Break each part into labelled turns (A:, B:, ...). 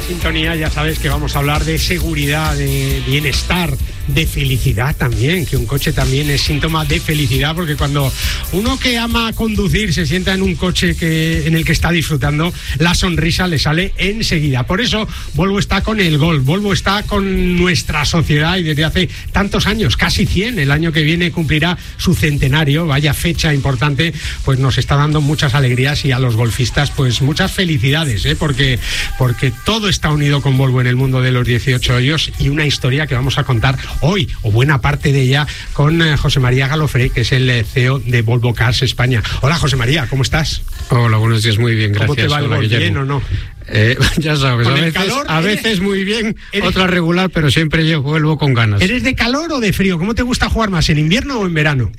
A: sintonía ya sabes que vamos a hablar de seguridad, de bienestar, de felicidad también, que un coche también es síntoma de felicidad, porque cuando uno que ama conducir se sienta en un coche en el que está disfrutando, la sonrisa le sale enseguida. Por eso Volvo está con el Golf, Volvo está con nuestra sociedad y desde hace tantos años, casi 100, el año que viene cumplirá su centenario, vaya fecha importante, pues nos está dando muchas alegrías y a los golfistas pues muchas felicidades, porque todo está unido con Volvo en el mundo de los 18 hoyos y una historia que vamos a contar hoy, o buena parte de ella, con José María Galofré, que es el CEO de Volvo Cars España. Hola, José María, ¿cómo estás?
B: Hola, buenos días, muy bien, gracias.
A: ¿Cómo te va el Golf? ¿Bien o no?
B: Ya sabes, a veces muy bien, otra regular, pero siempre yo vuelvo con ganas.
A: ¿Eres de calor o de frío? ¿Cómo te gusta jugar más, en invierno o en verano?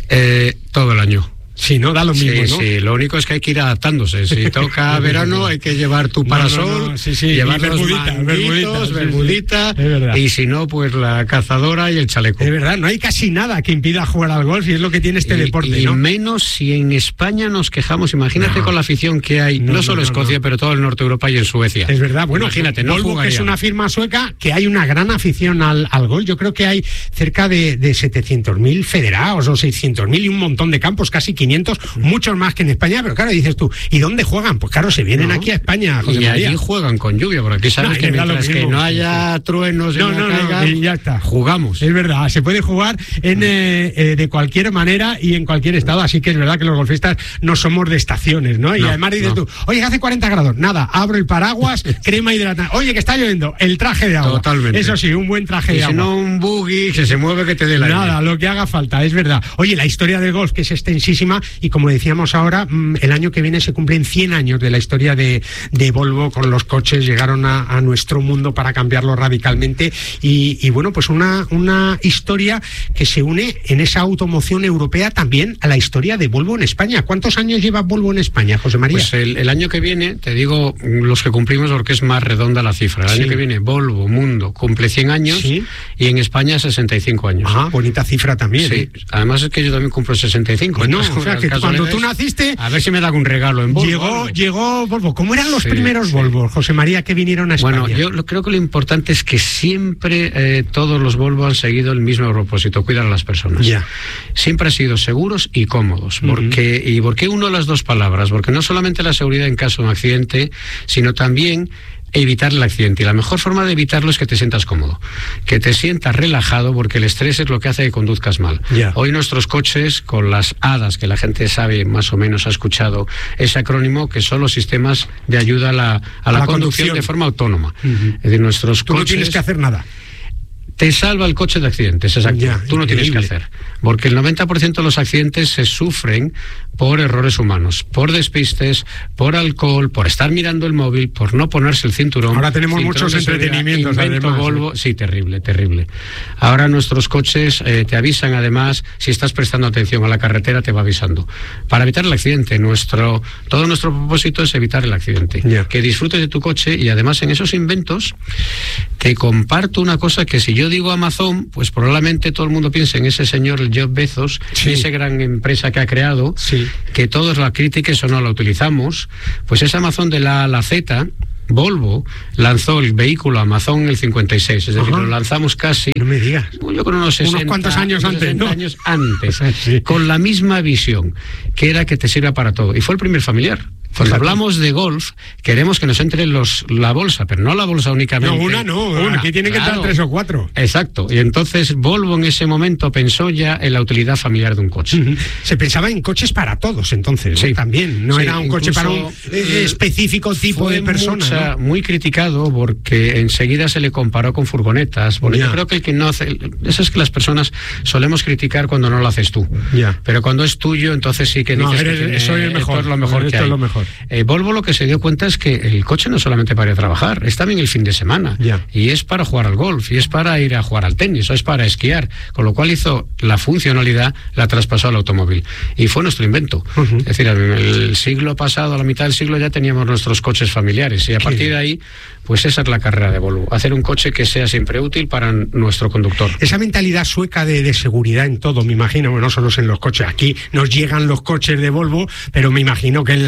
B: Todo el año.
A: Sí, ¿no? Da lo mismo, ¿no?
B: Sí, lo único es que hay que ir adaptándose. Si toca verano hay que llevar tu parasol, llevar los manguitos, bermudita, y si no, pues la cazadora y el chaleco.
A: Es verdad, no hay casi nada que impida jugar al golf y es lo que tiene este deporte, ¿no?
B: Y menos si en España nos quejamos, imagínate con la afición que hay, no solo Escocia, pero todo el norte de Europa y en Suecia.
A: Es verdad, bueno,
B: imagínate,
A: Volvo, que es una firma sueca, que hay una gran afición al golf. Yo creo que hay cerca de 700.000 federados o 600.000 y un montón de campos, casi 500, muchos más que en España, pero claro, dices tú, ¿y dónde juegan? Pues claro, se vienen aquí a España, José María.
B: Y allí juegan con lluvia, porque aquí sabes que mientras que no haya truenos y caigan,
A: ya está.
B: Jugamos.
A: Es verdad, se puede jugar de cualquier manera y en cualquier estado, así que es verdad que los golfistas no somos de estaciones, ¿no? Y además dices tú, oye, hace 40 grados, nada, abro el paraguas, crema hidratante, oye, que está lloviendo, el traje de agua.
B: Totalmente.
A: Eso sí, un buen traje de agua.
B: Si no, un buggy que se mueve que te dé la
A: nada, lo que haga falta, es verdad. Oye, la historia del golf, que es extensísima, y como decíamos ahora, el año que viene se cumplen 100 años de la historia de Volvo con los coches. Llegaron a nuestro mundo para cambiarlo radicalmente y bueno, pues una historia que se une en esa automoción europea también a la historia de Volvo en España. ¿Cuántos años lleva Volvo en España, José María?
B: Pues el año que viene, te digo los que cumplimos porque es más redonda la cifra. El año que viene Volvo Mundo cumple 100 años y en España 65 años.
A: Ah, bonita cifra también.
B: Sí, además es que yo también cumplo 65.
A: Bueno, o sea, que cuando tú naciste,
B: a ver si me da un regalo en Volvo.
A: Llegó Volvo. ¿Cómo eran los primeros Volvo, José María, que vinieron a España?
B: Bueno, yo creo que lo importante es que siempre todos los Volvo han seguido el mismo propósito, cuidar a las personas. Siempre han sido seguros y cómodos. ¿Por qué uno de las dos palabras? Porque no solamente la seguridad en caso de un accidente, sino también evitar el accidente, y la mejor forma de evitarlo es que te sientas cómodo, que te sientas relajado, porque el estrés es lo que hace que conduzcas mal. Hoy nuestros coches, con las ADAS, que la gente sabe, más o menos ha escuchado ese acrónimo, que son los sistemas de ayuda a la conducción de forma autónoma. Es decir, nuestros
A: Tú
B: coches,
A: no tienes que hacer nada.
B: Te salva el coche de accidentes, exacto. Tú no tienes que hacer. Porque el 90% de los accidentes se sufren por errores humanos, por despistes, por alcohol, por estar mirando el móvil, por no ponerse el cinturón.
A: Ahora tenemos muchos entretenimientos, además.
B: Volvo. Sí, terrible. Ahora nuestros coches te avisan, además, si estás prestando atención a la carretera, te va avisando. Para evitar el accidente, todo nuestro propósito es evitar el accidente. Que disfrutes de tu coche, y además en esos inventos te comparto una cosa que si yo digo Amazon, pues probablemente todo el mundo piense en ese señor, el Jeff Bezos, esa gran empresa que ha creado, que todos la critiques o no la utilizamos. Pues es Amazon de la A a la Z. Volvo lanzó el vehículo Amazon en el 56, es decir, lo lanzamos casi,
A: no me digas,
B: yo creo unos 60,
A: cuantos años antes, ¿no?
B: Años antes, con la misma visión, que era que te sirva para todo, y fue el primer familiar. Cuando hablamos de golf, queremos que nos entre la bolsa, pero no la bolsa únicamente.
A: Una. Aquí tienen que entrar 3 o 4.
B: Exacto. Y entonces Volvo en ese momento pensó ya en la utilidad familiar de un coche.
A: Se pensaba en coches para todos, entonces, también. No era un coche para un específico tipo de persona.
B: Muy criticado porque enseguida se le comparó con furgonetas. Porque yo creo que el que no hace... Eso es que las personas solemos criticar cuando no lo haces tú. Pero cuando es tuyo, entonces sí que dices
A: soy el mejor.
B: Esto es lo mejor que hay.
A: Es lo mejor.
B: Volvo lo que se dio cuenta es que el coche no es solamente para ir a trabajar, es también el fin de semana, y es para jugar al golf, y es para ir a jugar al tenis, o es para esquiar, con lo cual hizo la funcionalidad, la traspasó al automóvil, y fue nuestro invento. Es decir, en el siglo pasado, a la mitad del siglo, ya teníamos nuestros coches familiares, y a partir de ahí, pues esa es la carrera de Volvo, hacer un coche que sea siempre útil para nuestro conductor.
A: Esa mentalidad sueca de seguridad en todo, me imagino, no solo en los coches, aquí nos llegan los coches de Volvo, pero me imagino que en las casas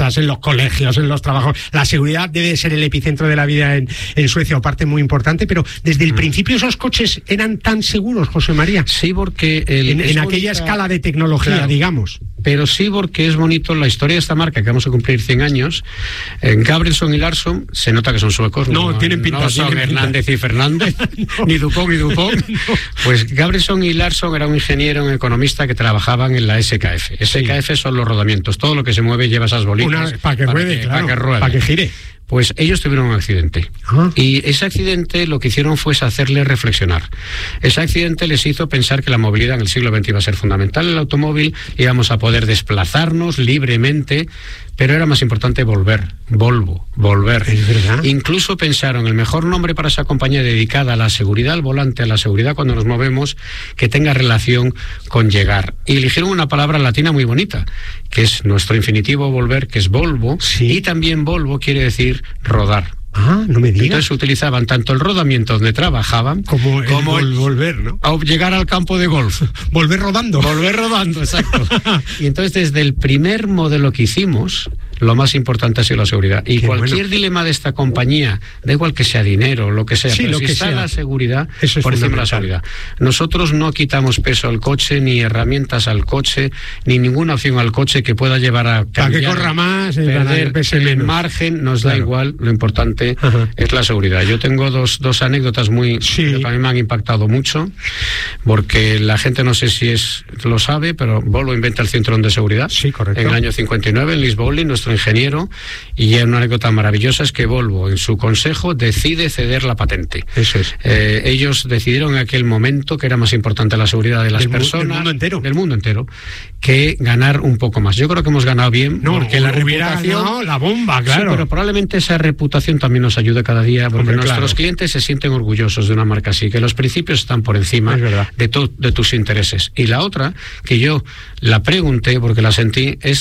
A: casas, en los colegios, en los trabajos. La seguridad debe ser el epicentro de la vida en Suecia, o parte muy importante, pero desde el principio esos coches eran tan seguros, José María.
B: Sí, porque
A: en aquella escala de tecnología, claro, digamos.
B: Pero sí, porque es bonito la historia de esta marca, que vamos a cumplir 100 años. Gabrielsson y Larsson, se nota que son suecos.
A: No, tienen pinta.
B: No son Hernández y Fernández, no. Ni Dupont y Dupont. No. Pues Gabrielsson y Larsson era un ingeniero, un economista que trabajaban en la SKF. SKF son los rodamientos. Todo lo que se mueve lleva esas bolitas.
A: Para que ruede, claro. Para que gire.
B: Pues ellos tuvieron un accidente. Y ese accidente lo que hicieron fue hacerles reflexionar. Ese accidente les hizo pensar que la movilidad en el siglo XX iba a ser fundamental en el automóvil, íbamos a poder desplazarnos libremente, pero era más importante volver.
A: Es verdad.
B: Incluso pensaron el mejor nombre para esa compañía dedicada a la seguridad al volante, a la seguridad cuando nos movemos, que tenga relación con llegar. Y eligieron una palabra latina muy bonita, que es nuestro infinitivo volver, que es Volvo,
A: sí.
B: Y también Volvo quiere decir rodar.
A: No me digas.
B: Entonces utilizaban tanto el rodamiento donde trabajaban
A: como el volver, ¿no?
B: A llegar al campo de golf.
A: Volver rodando,
B: exacto. Y entonces desde el primer modelo que hicimos, lo más importante ha sido la seguridad. Y qué cualquier dilema de esta compañía, da igual que sea dinero, lo que sea,
A: sí,
B: pero
A: lo
B: si
A: que
B: está
A: sea,
B: la seguridad,
A: eso es
B: por encima de la seguridad. Nosotros no quitamos peso al coche, ni herramientas al coche, ni ninguna opción al coche que pueda llevar a cambiar,
A: para que corra más,
B: perder el margen, nos da igual, lo importante es la seguridad. Yo tengo dos anécdotas que a mí me han impactado mucho, porque la gente no sé si lo sabe, pero Volvo inventa el cinturón de seguridad.
A: Sí, correcto.
B: En el año 59, en Lis Bowling, nuestro ingeniero, y una anécdota maravillosa es que Volvo, en su consejo, decide ceder la patente.
A: Eso es.
B: Ellos decidieron en aquel momento que era más importante la seguridad de las personas, del mundo entero, que ganar un poco más. Yo creo que hemos ganado bien, porque la reputación,
A: la bomba, claro.
B: Sí, pero probablemente esa reputación también nos ayude cada día, porque nuestros clientes se sienten orgullosos de una marca así, que los principios están por encima de tus intereses. Y la otra, que yo la pregunté porque la sentí, es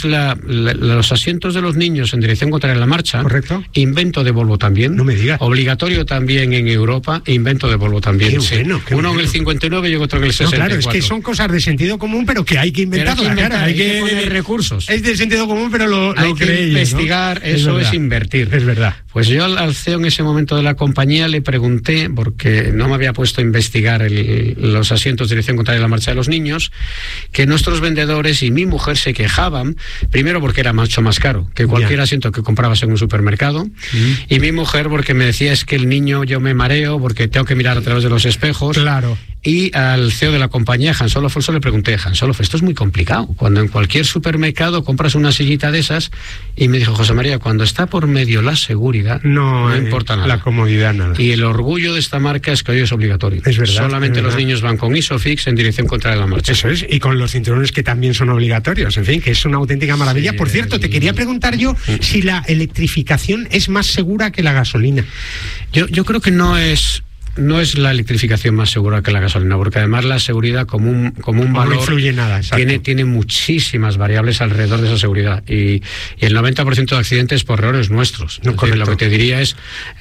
B: los asientos de los niños en dirección contraria a la marcha.
A: Correcto.
B: Invento de Volvo también.
A: No me digas.
B: Obligatorio también en Europa, invento de Volvo también.
A: Qué bueno,
B: Uno en el 59 y otro en el 64.
A: Claro, es que son cosas de sentido común, pero que hay que inventarlas.
B: Hay que poner recursos.
A: Es de sentido común, pero lo
B: hay que investigar, ¿no? Eso es invertir.
A: Es verdad.
B: Pues yo al CEO en ese momento de la compañía le pregunté, porque no me había puesto a investigar los asientos de dirección contraria a la marcha de los niños, que nuestros vendedores y mi mujer se quejaban, primero porque era mucho más caro que cualquier asiento que comprabas en un supermercado, y mi mujer porque me decía, es que el niño yo me mareo porque tengo que mirar a través de los espejos.
A: Claro.
B: Y al CEO de la compañía, Hans Olof Olsson, le pregunté, Hans Olof, esto es muy complicado. Cuando en cualquier supermercado compras una sillita de esas, y me dijo, José María, cuando está por medio la seguridad, no importa nada.
A: La comodidad, nada.
B: Y el orgullo de esta marca es que hoy es obligatorio.
A: Es verdad.
B: Solamente los niños van con ISOFIX en dirección contraria a la marcha.
A: Eso es, y con los cinturones que también son obligatorios, en fin, que es una auténtica maravilla. Por cierto, te quería preguntar yo si la electrificación es más segura que la gasolina.
B: Yo creo que no es la electrificación más segura que la gasolina, porque además la seguridad como un valor
A: no influye nada,
B: tiene muchísimas variables alrededor de esa seguridad, y el 90% de accidentes por errores nuestros. Lo que te diría es,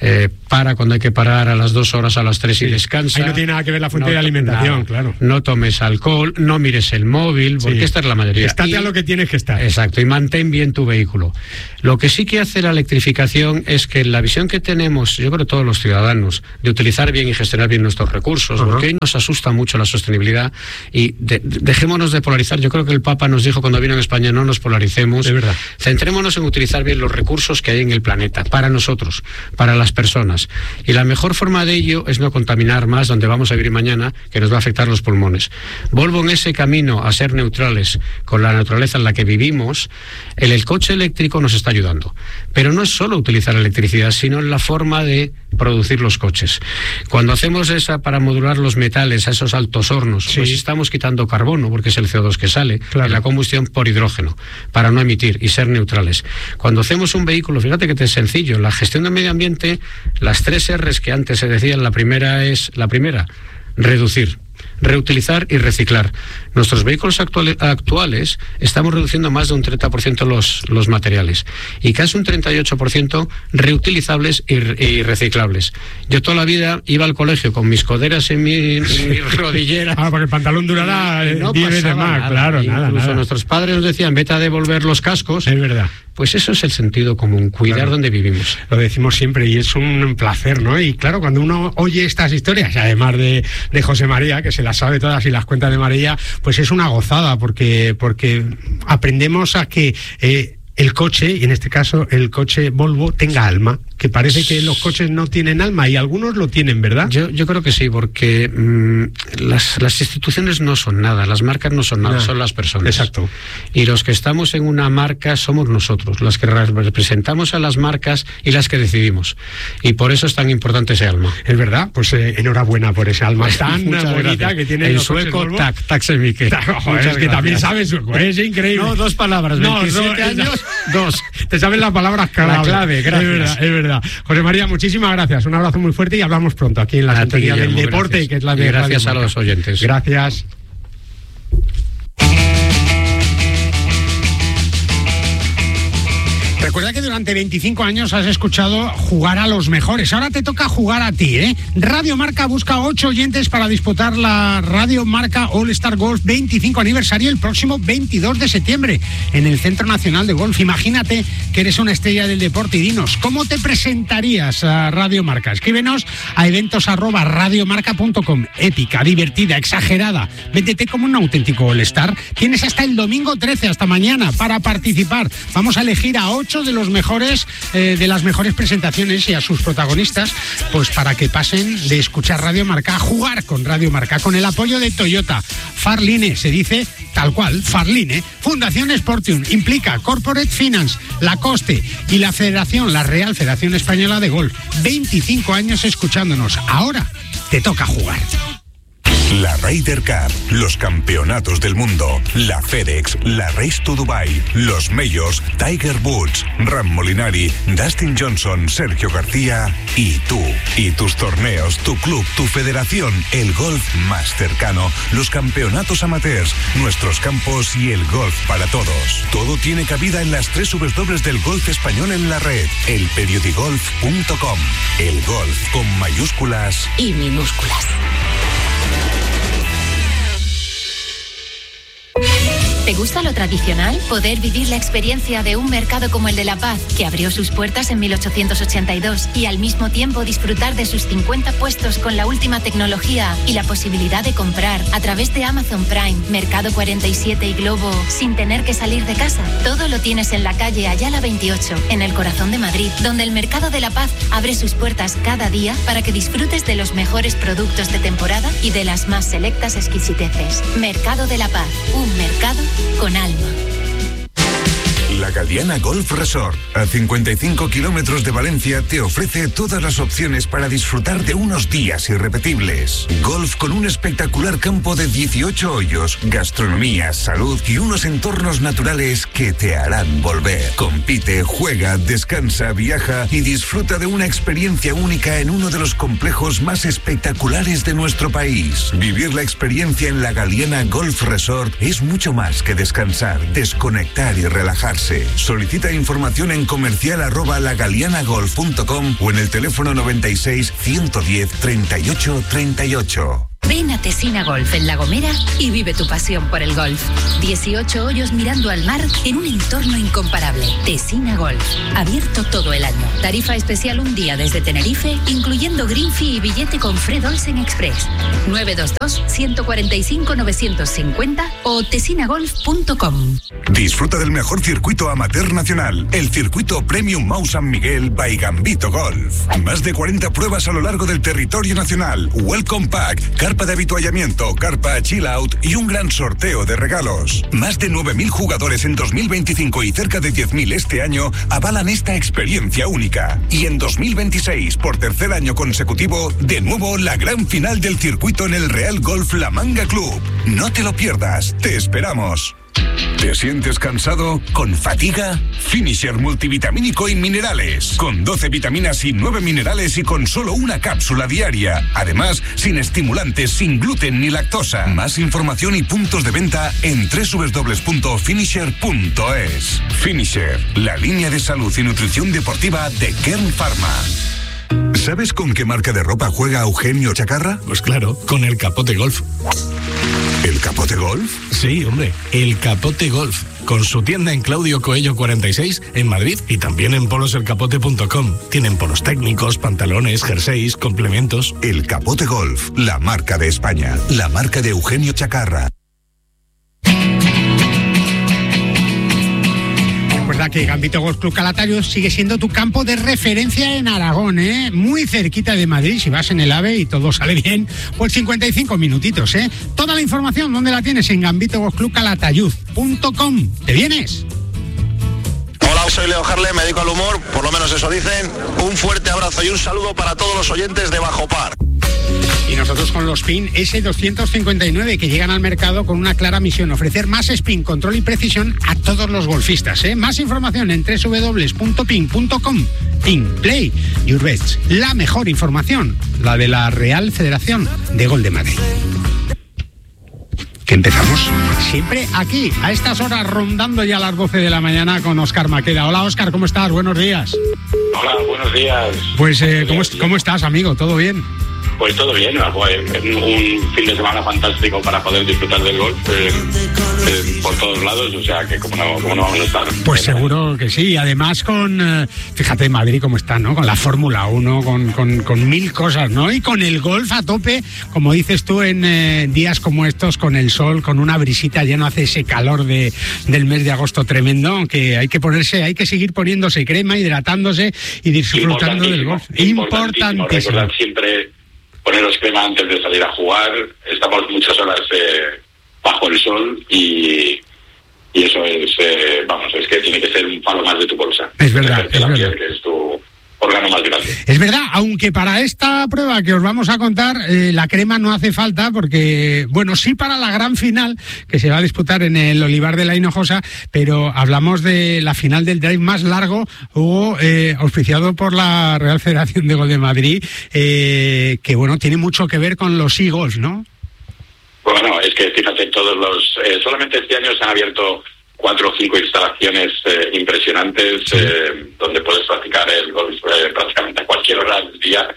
B: para cuando hay que parar a las 2 horas, a las 3 y descansa.
A: Ahí no tiene nada que ver la fuente de alimentación, claro.
B: No tomes alcohol, no mires el móvil, porque esta es la mayoría.
A: Estate a lo que tienes que estar.
B: Exacto, y mantén bien tu vehículo. Lo que sí que hace la electrificación es que la visión que tenemos, yo creo todos los ciudadanos, de utilizar bien y gestionar bien nuestros recursos, porque hoy nos asusta mucho la sostenibilidad, y dejémonos de polarizar. Yo creo que el Papa nos dijo cuando vino en España, no nos polaricemos,
A: de verdad.
B: Centrémonos en utilizar bien los recursos que hay en el planeta, para nosotros, para las personas, y la mejor forma de ello es no contaminar más donde vamos a vivir mañana, que nos va a afectar los pulmones. Volvo en ese camino a ser neutrales con la naturaleza en la que vivimos. El coche eléctrico nos está ayudando, pero no es solo utilizar la electricidad, sino en la forma de producir los coches. Cuando hacemos esa para modular los metales a esos altos hornos, pues estamos quitando carbono, porque es el CO2 que sale, en la combustión por hidrógeno, para no emitir y ser neutrales. Cuando hacemos un vehículo, fíjate que es sencillo, la gestión del medio ambiente, las 3 R's que antes se decían, la primera, reducir. reutilizar y reciclar. Nuestros vehículos actuales estamos reduciendo más de un 30% los materiales y casi un 38% reutilizables y reciclables. Yo toda la vida iba al colegio con mis coderas en mi rodillera.
A: Porque el pantalón durará 10 veces más,
B: nada.
A: Claro,
B: Incluso
A: nada.
B: nuestros padres nos decían, vete a devolver los cascos.
A: Es verdad.
B: Pues eso es el sentido común, cuidar donde vivimos.
A: Lo decimos siempre y es un placer, ¿no? Y claro, cuando uno oye estas historias, además de José María, que se las sabe todas y las cuenta de María, pues es una gozada porque aprendemos a que el coche, y en este caso el coche Volvo, tenga alma, que parece que los coches no tienen alma y algunos lo tienen, ¿verdad?
B: Yo creo que sí, porque las instituciones no son nada, las marcas no son nada, son las personas.
A: Exacto.
B: Y los que estamos en una marca somos nosotros, los que representamos a las marcas y las que decidimos. Y por eso es tan importante ese alma.
A: Es verdad, pues enhorabuena por ese alma tan bonita que tiene
B: el sueco taxemike.
A: Es que también sabes sueco, es increíble.
B: No, 2 palabras, 27 años, 2.
A: Te saben las palabras clave.
B: La clave, gracias.
A: Es verdad. José María, muchísimas gracias. Un abrazo muy fuerte y hablamos pronto aquí en la sintonía del deporte,
B: gracias.
A: Que es la de
B: y gracias
A: Radio
B: a los oyentes.
A: Gracias. Recuerda que durante 25 años has escuchado jugar a los mejores. Ahora te toca jugar a ti, ¿eh? Radio Marca busca 8 oyentes para disputar la Radio Marca All Star Golf 25 aniversario el próximo 22 de septiembre en el Centro Nacional de Golf. Imagínate que eres una estrella del deporte y dinos, ¿cómo te presentarías a Radio Marca? Escríbenos a eventos@radiomarca.com. Épica, divertida, exagerada. Véndete como un auténtico All Star. Tienes hasta el domingo 13, hasta mañana, para participar. Vamos a elegir a 8 de los mejores, de las mejores presentaciones y a sus protagonistas, pues para que pasen de escuchar Radio Marca a jugar con Radio Marca, con el apoyo de Toyota. Farline, se dice tal cual, Farline. Fundación Sportium, implica Corporate Finance, Lacoste y la Federación, la Real Federación Española de Golf. 25 años escuchándonos. Ahora te toca jugar.
C: La Ryder Cup, los campeonatos del mundo, la FedEx, la Race to Dubai, los Majors, Tiger Woods, Ram Molinari, Dustin Johnson, Sergio García y tú. Y tus torneos, tu club, tu federación, el golf más cercano, los campeonatos amateurs, nuestros campos y el golf para todos. Todo tiene cabida en las 3 W del golf español en la red, elperiodigolf.com. El golf con mayúsculas
D: y minúsculas. ¿Te gusta lo tradicional? Poder vivir la experiencia de un mercado como el de La Paz, que abrió sus puertas en 1882, y al mismo tiempo disfrutar de sus 50 puestos con la última tecnología y la posibilidad de comprar a través de Amazon Prime, Mercado 47 y Globo, sin tener que salir de casa. Todo lo tienes en la calle Ayala 28, en el corazón de Madrid, donde el Mercado de La Paz abre sus puertas cada día para que disfrutes de los mejores productos de temporada y de las más selectas exquisiteces. Mercado de La Paz, un mercado con alma.
C: La Galiana Golf Resort, a 55 kilómetros de Valencia, te ofrece todas las opciones para disfrutar de unos días irrepetibles. Golf con un espectacular campo de 18 hoyos, gastronomía, salud y unos entornos naturales que te harán volver. Compite, juega, descansa, viaja y disfruta de una experiencia única en uno de los complejos más espectaculares de nuestro país. Vivir la experiencia en la Galiana Golf Resort es mucho más que descansar, desconectar y relajarse. Solicita información en comercial@lagalianagolf.com o en el teléfono 96 110 38 38.
D: Ven a Tesina Golf en La Gomera y vive tu pasión por el golf. 18 hoyos mirando al mar en un entorno incomparable. Tesina Golf, abierto todo el año. Tarifa especial un día desde Tenerife, incluyendo green fee y billete con Fred Olsen Express. 922-145-950 o tesinagolf.com.
C: Disfruta del mejor circuito amateur nacional, el circuito Premium Mau San Miguel by Gambito Golf. Más de 40 pruebas a lo largo del territorio nacional, Welcome Pack, carpa de avituallamiento, carpa chill out y un gran sorteo de regalos. Más de 9.000 jugadores en 2025 y cerca de 10.000 este año avalan esta experiencia única. Y en 2026, por tercer año consecutivo, de nuevo la gran final del circuito en el Real Golf La Manga Club. No te lo pierdas, te esperamos. ¿Te sientes cansado? ¿Con fatiga? Finisher multivitamínico y minerales. Con 12 vitaminas y 9 minerales y con solo una cápsula diaria. Además, sin estimulantes, sin gluten ni lactosa. Más información y puntos de venta en www.finisher.es. Finisher, la línea de salud y nutrición deportiva de Kern Pharma. ¿Sabes con qué marca de ropa juega Eugenio Chacarra?
E: Pues claro, con el Capote Golf.
C: ¿El Capote Golf?
E: Sí, hombre, el Capote Golf. Con su tienda en Claudio Coello 46 en Madrid y también en poloselcapote.com. Tienen polos técnicos, pantalones, jerseys, complementos.
C: El Capote Golf, la marca de España, la marca de Eugenio Chacarra.
A: Recuerda que Gambito Golf Club Calatayud sigue siendo tu campo de referencia en Aragón, muy cerquita de Madrid. Si vas en el AVE y todo sale bien, pues 55 minutitos, Toda la información, ¿dónde la tienes? En gambitogolfclubcalatayud.com. ¿Te vienes?
F: Hola, soy Leo Harle, me dedico al humor, por lo menos eso dicen. Un fuerte abrazo y un saludo para todos los oyentes de Bajo Par.
A: Y nosotros con los PIN S259 que llegan al mercado con una clara misión: ofrecer más spin, control y precisión a todos los golfistas. Más información en www.pin.com. PIN, Play Your Bets. La mejor información, la de la Real Federación de Golf de Madrid. Que empezamos siempre aquí, a estas horas, rondando ya las 12 de la mañana con Óscar Maqueda. Hola, Óscar, ¿cómo estás? Buenos días.
G: Hola, buenos días.
A: Pues, ¿cómo estás, amigo? ¿Todo bien?
G: Pues todo bien, un fin de semana fantástico para poder disfrutar del golf por todos lados, o sea que como no vamos a estar.
A: Pues seguro que sí, además fíjate Madrid cómo está, ¿no? Con la Fórmula 1, con mil cosas, ¿no? Y con el golf a tope, como dices tú, en días como estos, con el sol, con una brisita, ya no hace ese calor del mes de agosto tremendo, aunque hay que seguir poniéndose crema, hidratándose y disfrutando del golf. Importantísimo.
G: Recordad siempre poneros crema antes de salir a jugar. Estamos muchas horas bajo el sol y eso es, es que tiene que ser un palo más de tu bolsa.
A: Es verdad, es verdad.
G: Que es tu órgano más grande.
A: Es verdad, aunque para esta prueba que os vamos a contar, la crema no hace falta porque, bueno, sí para la gran final que se va a disputar en el Olivar de la Hinojosa, pero hablamos de la final del drive más largo, Hugo, auspiciado por la Real Federación de Golf de Madrid, que, bueno, tiene mucho que ver con los e-golf, ¿no?
G: Bueno, es que fíjate, solamente este año se han abierto 4 o 5 instalaciones impresionantes, sí, donde puedes practicar el golf prácticamente a cualquier hora del día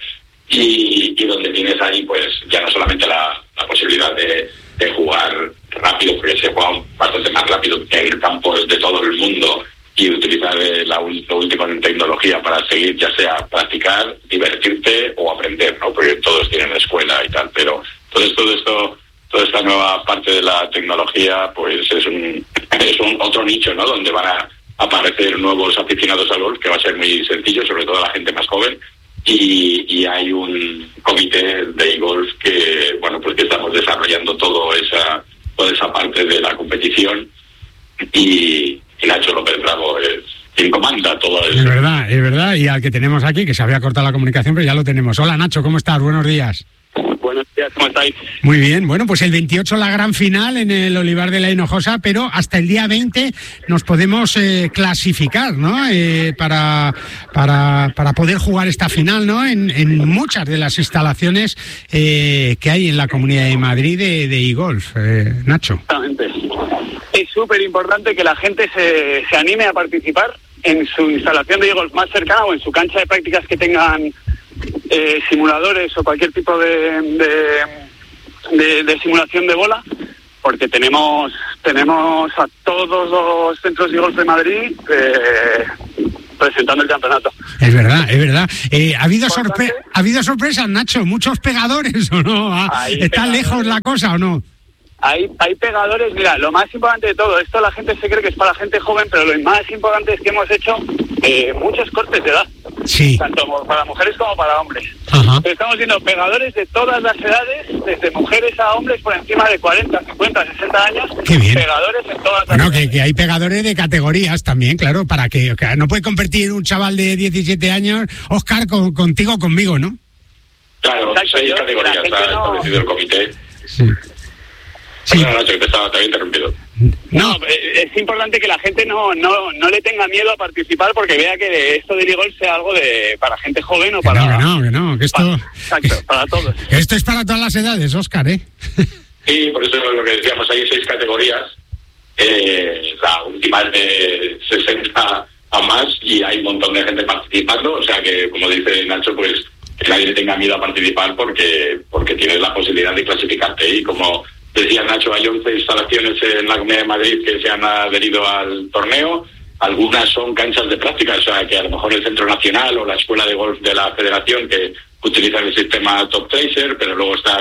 G: y donde tienes ahí pues ya no solamente la posibilidad de jugar rápido, porque se juega bastante más rápido que en campos de todo el mundo, y utilizar lo último en tecnología para seguir, ya sea practicar, divertirte o aprender, ¿no? Porque todos tienen escuela y tal, pero todo esto toda esta nueva parte de la tecnología pues es un otro nicho, ¿no? Donde van a aparecer nuevos aficionados al golf, que va a ser muy sencillo, sobre todo la gente más joven, y hay un comité de e-golf que, bueno, pues que estamos desarrollando toda esa parte de la competición, y Nacho López Bravo es quien comanda todo eso.
A: Es verdad, y al que tenemos aquí, que se había cortado la comunicación, pero ya lo tenemos. Hola, Nacho, ¿cómo estás? Buenos días.
G: Buenos días, ¿cómo estáis?
A: Muy bien, bueno, pues el 28 la gran final en el Olivar de la Hinojosa, pero hasta el día 20 nos podemos clasificar, ¿no? Para poder jugar esta final, ¿no? En muchas de las instalaciones que hay en la Comunidad de Madrid de e-golf, Nacho.
H: Exactamente. Es súper importante que la gente se anime a participar en su instalación de e-golf más cercana o en su cancha de prácticas que tengan simuladores o cualquier tipo de simulación de bola, porque tenemos a todos los centros de golf de Madrid presentando el campeonato.
A: Es verdad. ¿Ha habido sorpresas, Nacho? ¿Muchos pegadores o no? ¿Está lejos la cosa o no?
H: Hay pegadores. Mira, lo más importante de todo esto, la gente se cree que es para la gente joven, pero lo más importante es que hemos hecho muchos cortes de edad.
A: Sí.
H: Tanto para mujeres como para hombres.
A: Ajá.
H: Estamos viendo pegadores de todas las edades, desde mujeres a hombres por encima de 40, 50, 60 años.
A: Qué bien.
H: Pegadores en todas las edades.
A: Que hay pegadores de categorías también, claro, para que no puede competir un chaval de 17 años, Óscar, contigo o conmigo, ¿no?
G: Claro,
H: exacto,
G: 6 categorías, está establecido el comité.
A: Sí.
G: Sí. Nacho, que te había interrumpido.
H: No, es importante que la gente no le tenga miedo a participar, porque vea que esto del e-golf sea algo para gente joven o para...
A: Que esto...
H: Exacto, para todos.
A: Esto es para todas las edades, Óscar, ¿eh?
G: Sí, por eso lo que decíamos, hay 6 categorías. La última es de 60 a más y hay un montón de gente participando, o sea que, como dice Nacho, pues que nadie tenga miedo a participar porque tienes la posibilidad de clasificarte. Y como decía Nacho, hay 11 instalaciones en la Comunidad de Madrid que se han adherido al torneo. Algunas son canchas de práctica, o sea que a lo mejor el Centro Nacional o la Escuela de Golf de la Federación que utilizan el sistema Top Tracer, pero luego está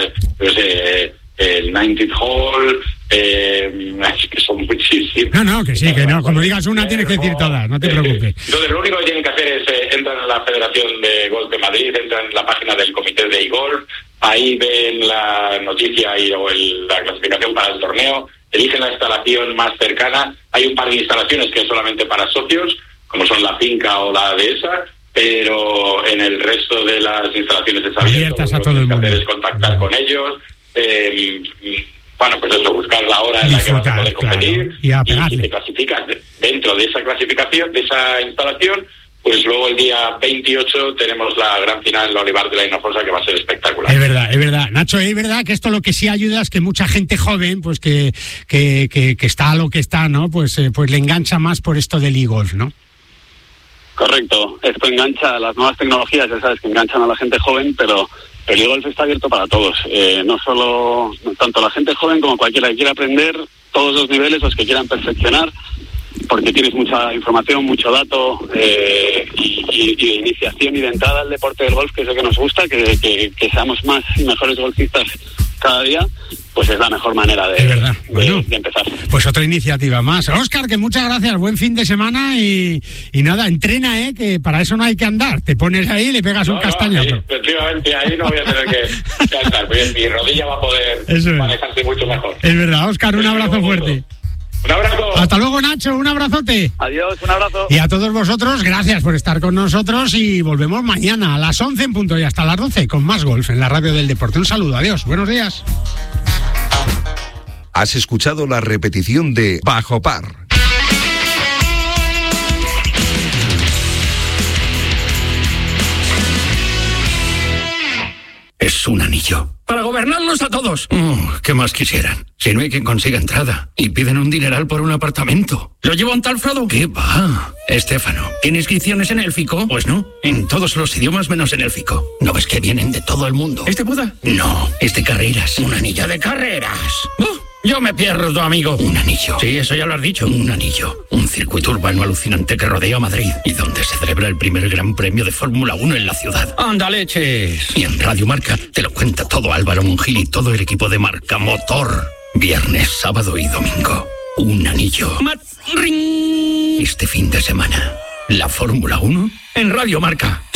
G: el 90th Hall, que son muchísimos.
A: No, que sí, que no. Como digas una, tienes que decir todas, no te preocupes.
G: Entonces, lo único que tienen que hacer es entran en la Federación de Golf de Madrid, entran en la página del Comité de e-Golf, ahí ven la noticia o la clasificación para el torneo, eligen la instalación más cercana. Hay un par de instalaciones que es solamente para socios, como son la Finca o la Dehesa, pero en el resto de las instalaciones es
A: abiertas a todo el mundo.
G: Lo que hacer es contactar con ellos. Bueno, pues eso, buscar la hora en la que vas a poder competir,
A: claro,
G: y te clasificas dentro de esa clasificación, de esa instalación. Pues luego el día 28 tenemos la gran final en la Olivar de la Hinojosa, que va a ser espectacular.
A: Es verdad, Nacho, es verdad que esto lo que sí ayuda es que mucha gente joven, pues que está a lo que está, ¿no? Pues le engancha más por esto del e-golf, ¿no?
H: Correcto, esto engancha, las nuevas tecnologías, ya sabes, que enganchan a la gente joven, pero el e-golf está abierto para todos, no solo tanto la gente joven como cualquiera que quiera aprender, todos los niveles, los que quieran perfeccionar, porque tienes mucha información, mucho dato y de iniciación y de entrada al deporte del golf, que es lo que nos gusta, que seamos más y mejores golfistas cada día, pues es la mejor manera de empezar.
A: Pues otra iniciativa más. Óscar, que muchas gracias, buen fin de semana y nada, entrena, que para eso no hay que andar, te pones ahí y le pegas un castañazo.
G: Efectivamente, ahí no voy a tener que andar, mi rodilla va a poder manejarse mucho mejor.
A: Es verdad, Óscar, un abrazo fuerte.
G: Un abrazo.
A: Hasta luego, Nacho, un abrazote.
H: Adiós, un abrazo.
A: Y a todos vosotros, gracias por estar con nosotros y volvemos mañana a las 11 en punto y hasta las 12 con más golf en la Radio del Deporte. Un saludo, adiós, buenos días.
C: Has escuchado la repetición de Bajo Par.
I: Es un anillo. Para gobernarlos a todos. ¿Qué más quisieran? Si no hay quien consiga entrada. Y piden un dineral por un apartamento. ¿Lo lleva un tal Frodo? ¿Qué va? Estéfano, ¿tiene inscripciones en élfico? Pues no. En todos los idiomas menos en élfico. ¿No ves que vienen de todo el mundo? ¿Este Buda? No, es de carreras. Un anillo de carreras. Yo me pierdo, amigo. Un anillo. Sí, eso ya lo has dicho. Un anillo. Un circuito urbano alucinante que rodea Madrid y donde se celebra el primer gran premio de Fórmula 1 en la ciudad. ¡Anda, leches! Y en Radio Marca te lo cuenta todo Álvaro Mongil y todo el equipo de Marca Motor. Viernes, sábado y domingo. Un anillo. Este fin de semana, la Fórmula 1 en Radio Marca.